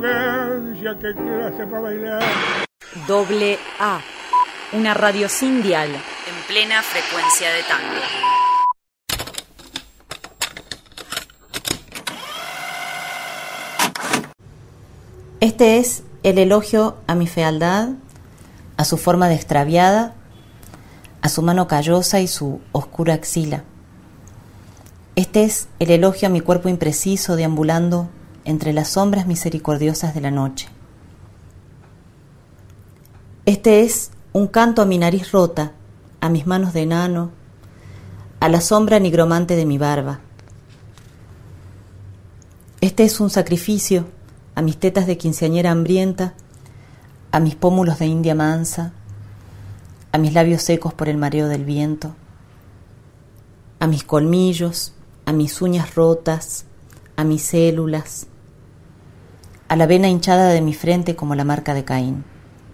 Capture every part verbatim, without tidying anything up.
elegancia, qué clase para bailar. Doble A, una radio sin dial, en plena frecuencia de tango. Este es el elogio a mi fealdad, a su forma de extraviada, a su mano callosa y su oscura axila. Este es el elogio a mi cuerpo impreciso deambulando entre las sombras misericordiosas de la noche. Este es un canto a mi nariz rota, a mis manos de enano, a la sombra nigromante de mi barba. Este es un sacrificio a mis tetas de quinceañera hambrienta, a mis pómulos de india mansa, a mis labios secos por el mareo del viento, a mis colmillos, a mis uñas rotas, a mis células, a la vena hinchada de mi frente como la marca de Caín.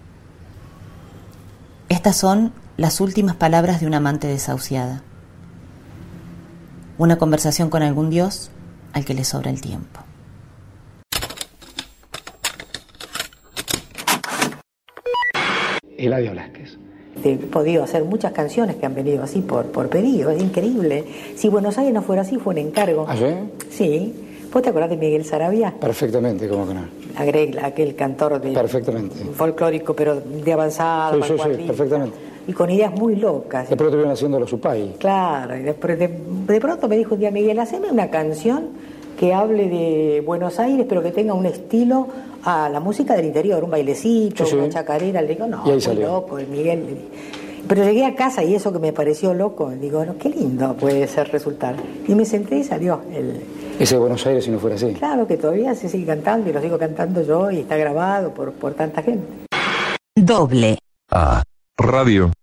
Estas son las últimas palabras de una amante desahuciada. Una conversación con algún dios al que le sobra el tiempo. Eladio Blasquez. He podido hacer muchas canciones que han venido así por, por pedido, es increíble. Si Buenos Aires no fuera así, fue un encargo. ¿Ah, sí? Sí. ¿Vos te acordás de Miguel Saravia? Perfectamente, ¿cómo que no? Agreg, aquel cantor de Perfectamente. folclórico, pero de avanzada. Sí, sí, sí, perfectamente. Y con ideas muy locas. Después estuvieron haciendo los Supay. Claro, y después de, de pronto me dijo un día, Miguel, haceme una canción que hable de Buenos Aires, pero que tenga un estilo a la música del interior, un bailecito, sí, sí. Una chacarera. Le digo, no, muy salió. Loco, el Miguel. Pero llegué a casa y eso que me pareció loco, digo, no, qué lindo puede ser resultar. Y me senté y salió el... Ese de Buenos Aires si no fuera así. Claro, que todavía se sigue cantando y lo sigo cantando yo y está grabado por, por tanta gente. Doble A Radio.